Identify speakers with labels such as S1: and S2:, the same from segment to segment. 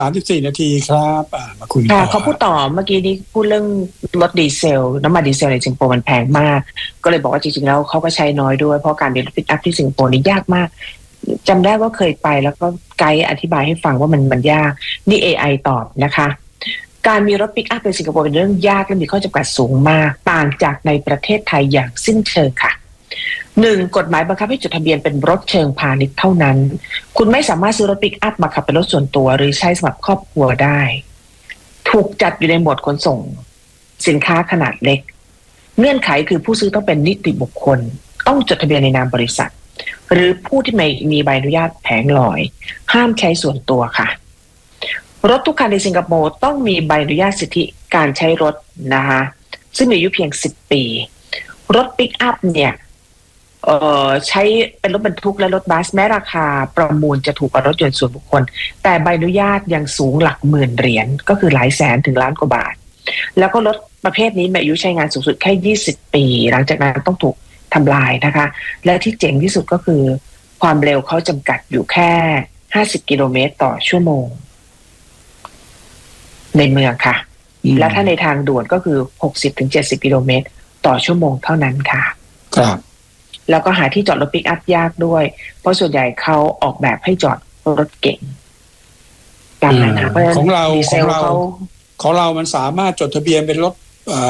S1: 34 นาทีครับมาคุย
S2: ค่ะเขาพูดต่อเมื่อกี้นี้พูดเรื่องรถดีเซลน้ำมันดีเซลในสิงคโปร์มันแพงมากก็เลยบอกว่าจริงๆแล้วเขาก็ใช้น้อยด้วยเพราะการมีรถปิกอัพที่สิงคโปร์นี่ยากมากจำได้ว่าเคยไปแล้วก็ไกด์อธิบายให้ฟังว่ามันยากนี่ AI ตอบนะคะการมีรถปิกอัพในสิงคโปร์เป็นเรื่องยากและมีข้อจำกัดสูงมากต่างจากในประเทศไทยอย่างสิ้นเชิงค่ะ1. กฎหมายบังคับให้จดทะเบียนเป็นรถเชิงพาณิชย์เท่านั้นคุณไม่สามารถซื้อรถปิกอัพมาขับเป็นรถส่วนตัวหรือใช้สำหรับครอบครัวได้ถูกจัดอยู่ในหมวดขนส่งสินค้าขนาดเล็กเงื่อนไขคือผู้ซื้อต้องเป็นนิติบุคคลต้องจดทะเบียนในนามบริษัทหรือผู้ที่มีใบอนุญาตแผงลอยห้ามใช้ส่วนตัวค่ะรถทุกคันในสิงคโปร์ต้องมีใบอนุญาตสิทธิการใช้รถนะคะซึ่งมีอายุเพียง10 ปีรถปิกอัพเนี่ยใช้เป็นรถบรรทุกและรถบัสแม้ราคาประมูลจะถูกกว่ารถยนต์ส่วนบุคคลแต่ใบอนุญาตยังสูงหลักหมื่นเหรียญก็คือหลายแสนถึงล้านกว่าบาทแล้วก็รถประเภทนี้มีอายุใช้งานสูงสุดแค่20 ปีหลังจากนั้นต้องถูกทำลายนะคะและที่เจ๋งที่สุดก็คือความเร็วเขาจำกัดอยู่แค่50 กิโลเมตรต่อชั่วโมงในเมืองค่ะและถ้าในทางด่วนก็คือ 60-70 กิโลเมตรต่อชั่วโมงเท่านั้นค่ะ
S1: ครับ
S2: แล้วก็หาที่จอดรถปิกอัพยากด้วยเพราะส่วนใหญ่เขาออกแบบให้จอดรถเก๋งตามนั้นนะ
S1: ของเรามันสามารถจดทะเบียนเป็นรถ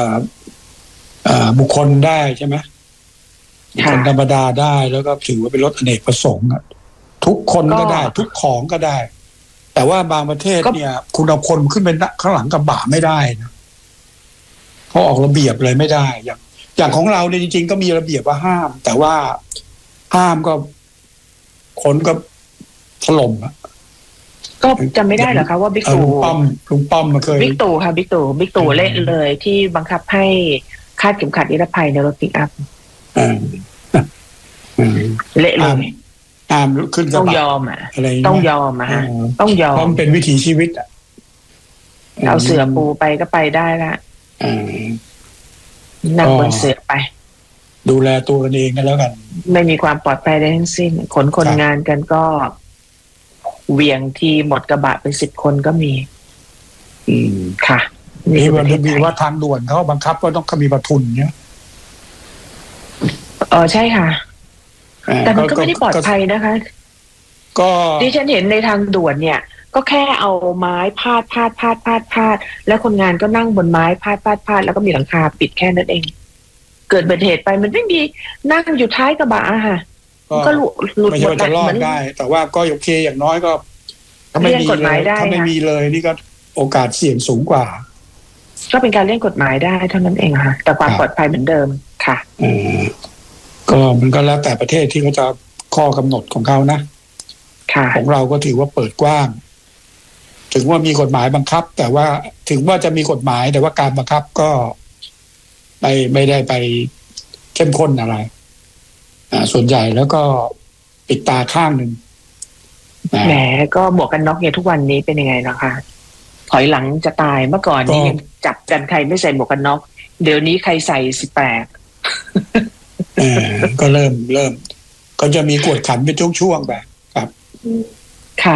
S1: บุคคลได้ใช่ไหมบุคคลธรรมดาได้แล้วก็ถือว่าเป็นรถอเนกประสงค์ทุกคนก็ได้ทุกของก็ได้แต่ว่าบางประเทศเนี่ยคุณเอาคนขึ้นเป็นข้างหลังกระบะไม่ได้นะเขาออกระเบียบเลยไม่ได้อย่างของเราเนี่ยจริงๆก็มีระเบียบว่าห้ามแต่ว่าห้ามก็คนก็ถล่ม
S2: ก็จำไม่ได้เหรอคะว่าบิ๊กตู่
S1: ลุงป้อมมาเคย
S2: บิ๊กตู่ค่ะบิ๊กตู่เละเลยที่บังคับให้คาดเข็มขัดนิรภัยในรถปิกอัพเละเลย
S1: ขึ้น
S2: ต้องยอมต้องยอมต้องยอม
S1: มันเป็นวิถีชีวิต
S2: เอาเสือปูไปก็ไปได้ละนั่งบนเสือไป
S1: ดูแลตัวกันเองกันแล้วกัน
S2: ไม่มีความปลอดภัยใดทั้งสิ้นคนงานกันก็เวียงที่หมดกระบะเป็น10 คนก็มีค่ะ
S1: นี่มันมีว่าทางด่วนเขาบังคับว่าต้องมีประทุนเนี่ย
S2: ใช่ค่ะแต่มันก็ไม่ได้ปลอดภัยนะคะ
S1: ก็
S2: ดิฉันเห็นในทางด่วนเนี่ยก็แค่เอาไม้พาดแล้วคนงานก็นั่งบนไม้พาดแล้วก็มีหลังคาปิดแค่นั้นเองเกิดอุบัติเหตุไปมันไม่มีนั่งอยู่ท้ายกระบะค่ะก็หลุดหมด
S1: รอดได้แต่ว่าก็โอเคอย่างน้อยก็ถ้าไม่มีเลยนี่ก็โอกาสเสี่ยงสูงกว่า
S2: ก็เป็นการเลี่ยงกฎหมายได้เท่านั้นเองค่ะแต่ความปลอดภัยเหมือนเดิมค่ะ
S1: ก็มันก็แล้วแต่ประเทศที่เขาจะข้อกำหนดของเขานะของเราก็ถือว่าเปิดกว้างถึงว่ามีกฎหมายบังคับแต่ว่าถึงว่าจะมีกฎหมายแต่ว่าการบังคับก็ไม่ได้ไปเข้มข้นอะไรส่วนใหญ่แล้วก็ปิดตาข้างหนึ่ง
S2: แหมก็หมวกกันน็อกเนี่ยทุกวันนี้เป็นยังไงนะคะถอยหลังจะตายเมื่อก่อนนี้จับกันใครไม่ใส่หมวกกันน็อกเดี๋ยวนี้ใครใส่18
S1: ก็เริ่มก็จะมีกวดขันเป็นช่วงๆแบบครับ
S2: ค่ะ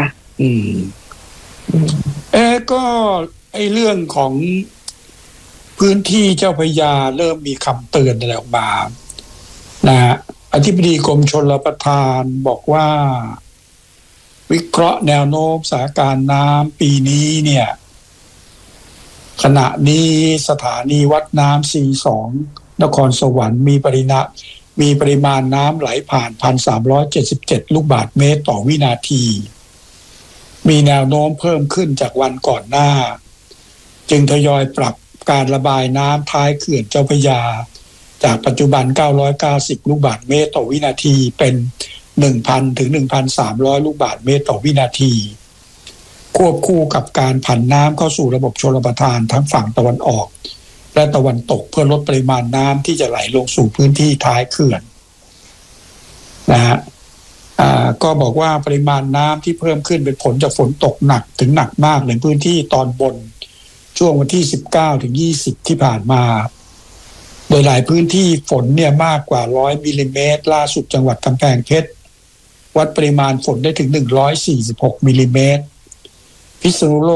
S1: ก็ไอ้เรื่องของพื้นที่เจ้าพระยาเริ่มมีคำเตือนอะไรออกมานะฮะอธิบดีกรมชลประทานบอกว่าวิเคราะห์แนวโน้มสถานการณ์น้ำปีนี้เนี่ยขณะนี้สถานีวัดน้ำ C2 นครสวรรค์มีปริมาณน้ำไหลผ่าน 1,377 ลูกบาศก์เมตรต่อวินาทีมีแนวโน้มเพิ่มขึ้นจากวันก่อนหน้าจึงทยอยปรับการระบายน้ำท้ายเขื่อนเจ้าพระยาจากปัจจุบัน990ลูกบาศก์เมตรต่อวินาทีเป็น 1,000 ถึง 1,300 ลูกบาศก์เมตรต่อวินาทีควบคู่กับการผันน้ำเข้าสู่ระบบชลประทานทั้งฝั่งตะวันออกและตะวันตกเพื่อลดปริมาณน้ำที่จะไหลลงสู่พื้นที่ท้ายเขื่อนนะฮะก็บอกว่าปริมาณน้ำที่เพิ่มขึ้นเป็นผลจากฝนตกหนักถึงหนักมากในพื้นที่ตอนบนช่วงวันที่19ถึง20ที่ผ่านมาโดยหลายพื้นที่ฝนเนี่ยมากกว่า100มิลลิเมตรล่าสุดจังหวัดกำแพงเพชรวัดปริมาณฝนได้ถึง146มิลลิเมตร พพิษณุโลก